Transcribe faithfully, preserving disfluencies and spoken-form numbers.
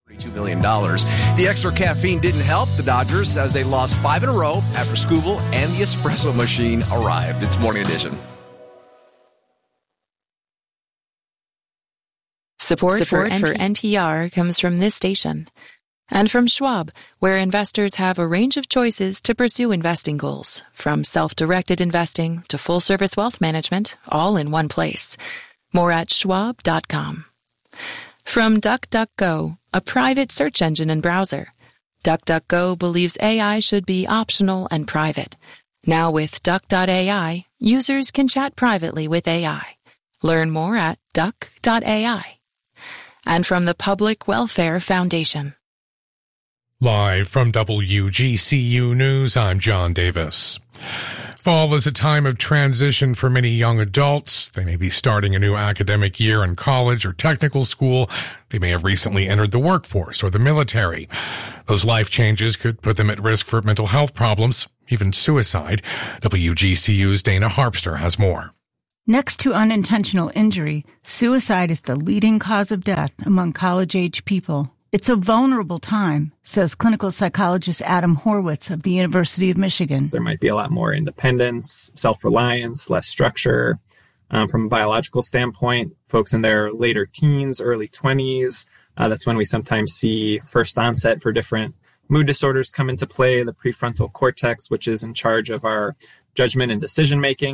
thirty-two million dollars. The extra caffeine didn't help the Dodgers as they lost five in a row after Scooble and the espresso machine arrived. It's Morning Edition. Support, Support for, for N P R comes from this station and from Schwab, where investors have a range of choices to pursue investing goals, from self-directed investing to full-service wealth management, all in one place. More at schwab dot com. From DuckDuckGo, a private search engine and browser. DuckDuckGo believes A I should be optional and private. Now with Duck dot A I, users can chat privately with A I. Learn more at duck dot A I. And from the Public Welfare Foundation. Live from W G C U News, I'm John Davis. Fall is a time of transition for many young adults. They may be starting a new academic year in college or technical school. They may have recently entered the workforce or the military. Those life changes could put them at risk for mental health problems, even suicide. W G C U's Dana Harpster has more. Next to unintentional injury, suicide is the leading cause of death among college-age people. It's a vulnerable time, says clinical psychologist Adam Horwitz of the University of Michigan. There might be a lot more independence, self-reliance, less structure. Um, from a biological standpoint, folks in their later teens, early twenties, uh, that's when we sometimes see first onset for different mood disorders come into play, the prefrontal cortex, which is in charge of our judgment and decision-making.